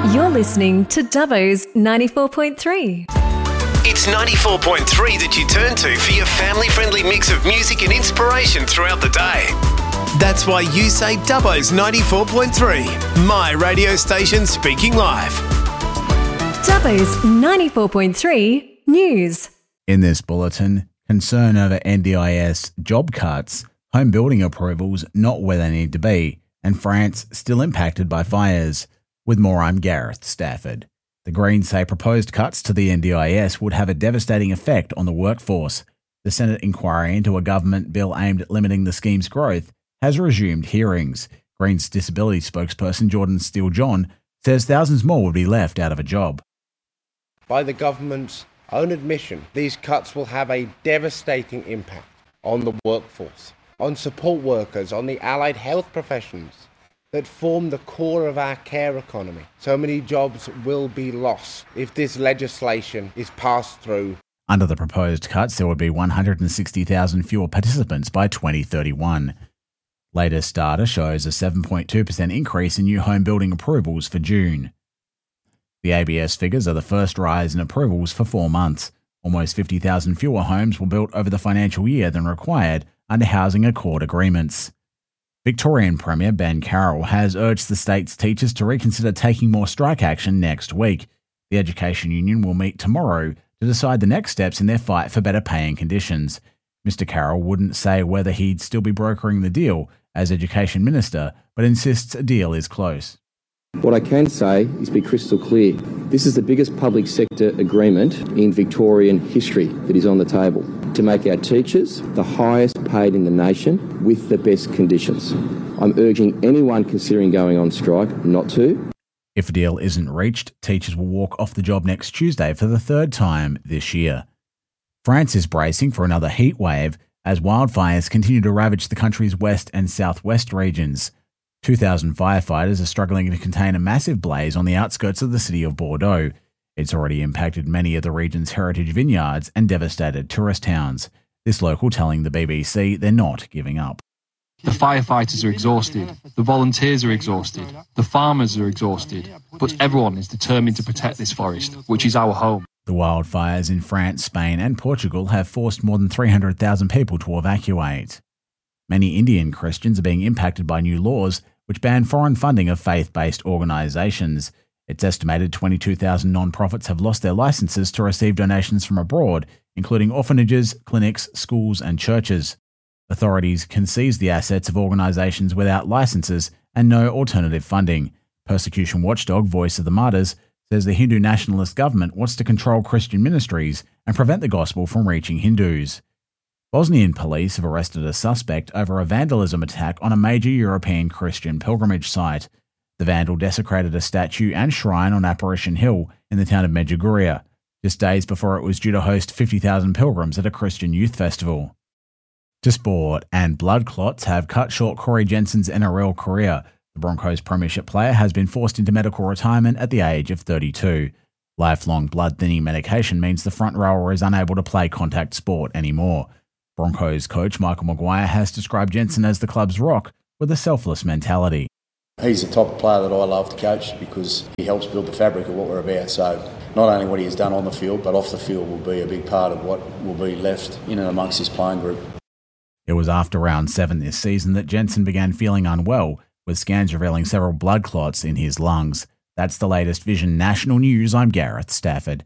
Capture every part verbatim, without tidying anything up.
You're listening to Dubbo's ninety-four point three. It's ninety-four point three that you turn to for your family-friendly mix of music and inspiration throughout the day. That's why you say Dubbo's ninety-four point three, my radio station speaking live. Dubbo's ninety-four point three News. In this bulletin, concern over N D I S job cuts, home building approvals not where they need to be, and France still impacted by fires. With more, I'm Gareth Stafford. The Greens say proposed cuts to the N D I S would have a devastating effect on the workforce. The Senate inquiry into a government bill aimed at limiting the scheme's growth has resumed hearings. Greens disability spokesperson Jordan Steele-John says thousands more would be left out of a job. By the government's own admission, these cuts will have a devastating impact on the workforce, on support workers, on the allied health professions that form the core of our care economy. So many jobs will be lost if this legislation is passed through. Under the proposed cuts, there would be one hundred sixty thousand fewer participants by twenty thirty-one. Latest data shows a seven point two percent increase in new home building approvals for June. The A B S figures are the first rise in approvals for four months. Almost fifty thousand fewer homes were built over the financial year than required under housing accord agreements. Victorian Premier Ben Carroll has urged the state's teachers to reconsider taking more strike action next week. The Education Union will meet tomorrow to decide the next steps in their fight for better pay and conditions. Mister Carroll wouldn't say whether he'd still be brokering the deal as Education Minister, but insists a deal is close. What I can say is be crystal clear. This is the biggest public sector agreement in Victorian history that is on the table to make our teachers the highest paid in the nation with the best conditions. I'm urging anyone considering going on strike not to. If a deal isn't reached, teachers will walk off the job next Tuesday for the third time this year. France is bracing for another heat wave as wildfires continue to ravage the country's west and southwest regions. two thousand firefighters are struggling to contain a massive blaze on the outskirts of the city of Bordeaux. It's already impacted many of the region's heritage vineyards and devastated tourist towns. This local telling the B B C they're not giving up. The firefighters are exhausted, the volunteers are exhausted, the farmers are exhausted, but everyone is determined to protect this forest, which is our home. The wildfires in France, Spain and Portugal have forced more than three hundred thousand people to evacuate. Many Indian Christians are being impacted by new laws which ban foreign funding of faith-based organisations. It's estimated twenty-two thousand non-profits have lost their licences to receive donations from abroad, including orphanages, clinics, schools and churches. Authorities can seize the assets of organisations without licences and no alternative funding. Persecution watchdog Voice of the Martyrs says the Hindu nationalist government wants to control Christian ministries and prevent the gospel from reaching Hindus. Bosnian police have arrested a suspect over a vandalism attack on a major European Christian pilgrimage site. The vandal desecrated a statue and shrine on Apparition Hill in the town of Medjugorje, just days before it was due to host fifty thousand pilgrims at a Christian youth festival. To sport, and blood clots have cut short Corey Jensen's N R L career. The Broncos premiership player has been forced into medical retirement at the age of thirty-two. Lifelong blood thinning medication means the front rower is unable to play contact sport anymore. Broncos coach Michael Maguire has described Jensen as the club's rock with a selfless mentality. He's the type of player that I love to coach because he helps build the fabric of what we're about. So not only what he has done on the field, but off the field will be a big part of what will be left in and amongst his playing group. It was after round seven this season that Jensen began feeling unwell, with scans revealing several blood clots in his lungs. That's the latest Vision National News. I'm Gareth Stafford.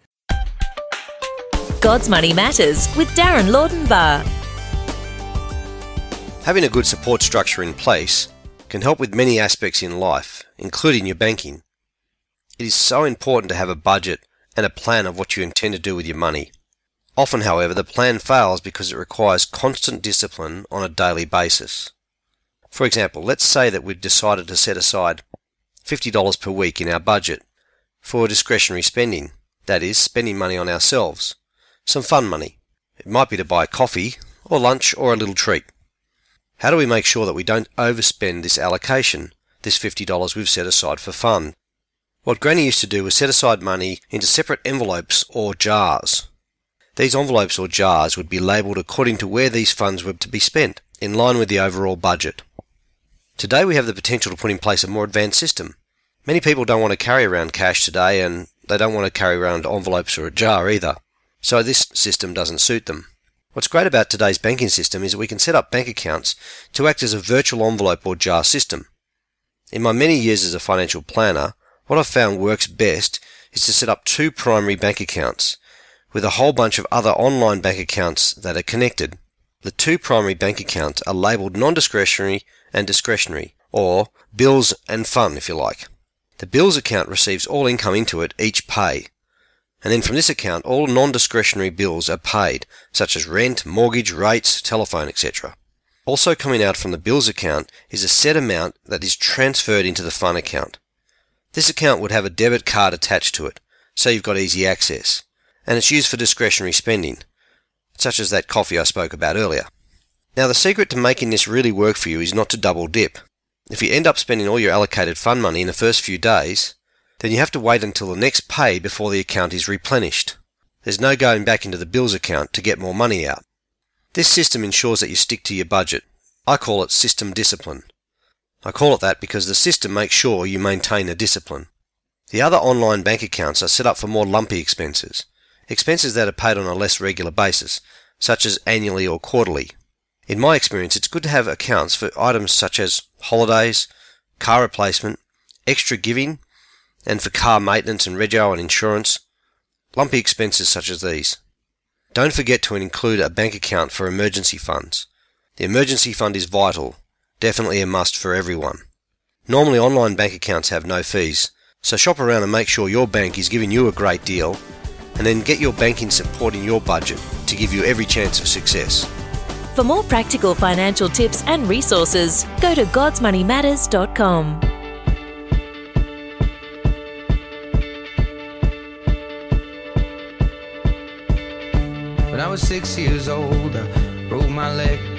God's Money Matters with Darren Laudenbar. Having a good support structure in place can help with many aspects in life, including your banking. It is so important to have a budget and a plan of what you intend to do with your money. Often, however, the plan fails because it requires constant discipline on a daily basis. For example, let's say that we've decided to set aside fifty dollars per week in our budget for discretionary spending, that is, spending money on ourselves, some fun money. It might be to buy coffee or lunch or a little treat. How do we make sure that we don't overspend this allocation, this fifty dollars we've set aside for fun? What Granny used to do was set aside money into separate envelopes or jars. These envelopes or jars would be labelled according to where these funds were to be spent, in line with the overall budget. Today we have the potential to put in place a more advanced system. Many people don't want to carry around cash today, and they don't want to carry around envelopes or a jar either, so this system doesn't suit them. What's great about today's banking system is that we can set up bank accounts to act as a virtual envelope or jar system. In my many years as a financial planner, what I've found works best is to set up two primary bank accounts with a whole bunch of other online bank accounts that are connected. The two primary bank accounts are labelled non-discretionary and discretionary, or bills and fun if you like. The bills account receives all income into it each pay, and then from this account all non-discretionary bills are paid, such as rent, mortgage, rates, telephone, et cetera. Also coming out from the bills account is a set amount that is transferred into the fun account. This account would have a debit card attached to it, so you've got easy access, and it's used for discretionary spending, such as that coffee I spoke about earlier. Now the secret to making this really work for you is not to double dip. If you end up spending all your allocated fund money in the first few days, then you have to wait until the next pay before the account is replenished. There's no going back into the bills account to get more money out. This system ensures that you stick to your budget. I call it system discipline. I call it that because the system makes sure you maintain a discipline. The other online bank accounts are set up for more lumpy expenses, expenses that are paid on a less regular basis, such as annually or quarterly. In my experience, it's good to have accounts for items such as holidays, car replacement, extra giving, and for car maintenance and rego and insurance, lumpy expenses such as these. Don't forget to include a bank account for emergency funds. The emergency fund is vital, definitely a must for everyone. Normally online bank accounts have no fees, so shop around and make sure your bank is giving you a great deal, and then get your banking supporting your budget to give you every chance of success. For more practical financial tips and resources, go to gods money matters dot com. When I was six years old, I broke my leg.